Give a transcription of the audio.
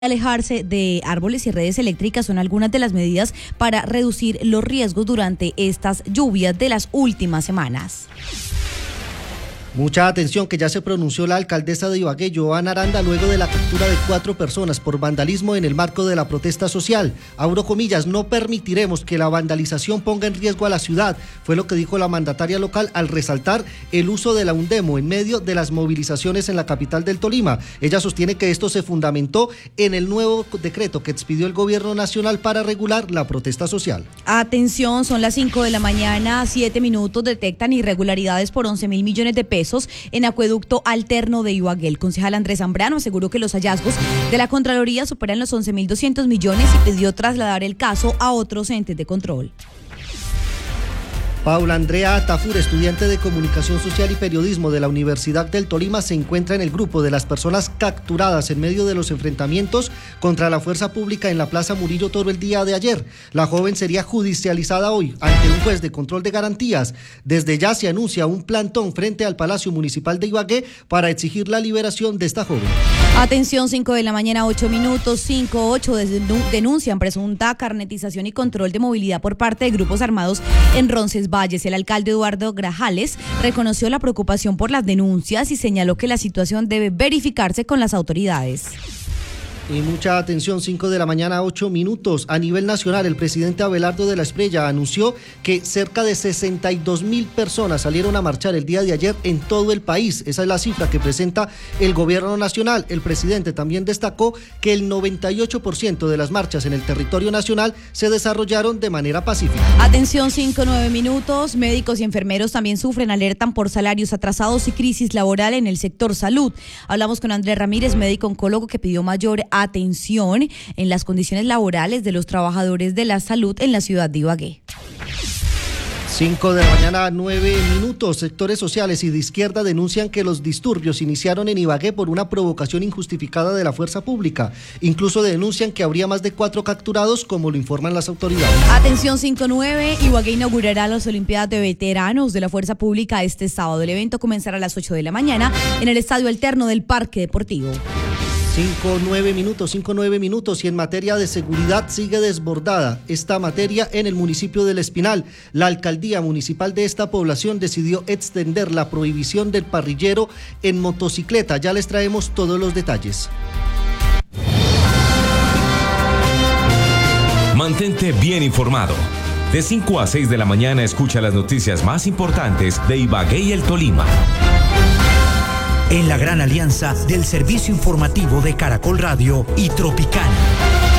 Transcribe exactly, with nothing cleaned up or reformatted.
Alejarse de árboles y redes eléctricas son algunas de las medidas para reducir los riesgos durante estas lluvias de las últimas semanas. Mucha atención, que ya se pronunció la alcaldesa de Ibagué, Joana Aranda, luego de la captura de cuatro personas por vandalismo en el marco de la protesta social. Abro comillas, no permitiremos que la vandalización ponga en riesgo a la ciudad, fue lo que dijo la mandataria local al resaltar el uso de la UNDEMO en medio de las movilizaciones en la capital del Tolima. Ella sostiene que esto se fundamentó en el nuevo decreto que expidió el gobierno nacional para regular la protesta social. Atención, son las cinco de la mañana, siete minutos, detectan irregularidades por once mil millones de pesos en acueducto alterno de Ibagué. El concejal Andrés Zambrano aseguró que los hallazgos de la Contraloría superan los once mil doscientos millones y pidió trasladar el caso a otros entes de control. Paula Andrea Tafur, estudiante de Comunicación Social y Periodismo de la Universidad del Tolima, se encuentra en el grupo de las personas capturadas en medio de los enfrentamientos contra la fuerza pública en la Plaza Murillo Toro el día de ayer. La joven sería judicializada hoy ante un juez de control de garantías. Desde ya se anuncia un plantón frente al Palacio Municipal de Ibagué para exigir la liberación de esta joven. Atención, cinco de la mañana, ocho minutos, cinco, ocho, denuncian presunta carnetización y control de movilidad por parte de grupos armados en Roncesvalles. El alcalde Eduardo Grajales reconoció la preocupación por las denuncias y señaló que la situación debe verificarse con las autoridades. Y mucha atención, cinco de la mañana, ocho minutos. A nivel nacional, el presidente Abelardo de la Espriella anunció que cerca de sesenta y dos mil personas salieron a marchar el día de ayer en todo el país. Esa es la cifra que presenta el gobierno nacional. El presidente también destacó que el noventa y ocho por ciento de las marchas en el territorio nacional se desarrollaron de manera pacífica. Atención, cinco, nueve minutos. Médicos y enfermeros también sufren, alertan por salarios atrasados y crisis laboral en el sector salud. Hablamos con Andrés Ramírez, médico oncólogo, que pidió mayor atención en las condiciones laborales de los trabajadores de la salud en la ciudad de Ibagué. cinco de la mañana, nueve minutos. Sectores sociales y de izquierda denuncian que los disturbios iniciaron en Ibagué por una provocación injustificada de la fuerza pública. Incluso denuncian que habría más de cuatro capturados, como lo informan las autoridades. Atención, cinco nueve, Ibagué inaugurará las Olimpiadas de Veteranos de la Fuerza Pública este sábado. El evento comenzará a las ocho de la mañana en el Estadio Alterno del Parque Deportivo. cinco, nueve minutos, cinco, nueve minutos. Y en materia de seguridad sigue desbordada esta materia en el municipio del Espinal. La alcaldía municipal de esta población decidió extender la prohibición del parrillero en motocicleta. Ya les traemos todos los detalles. Mantente bien informado. De cinco a seis de la mañana escucha las noticias más importantes de Ibagué y el Tolima. En la gran alianza del servicio informativo de Caracol Radio y Tropicana.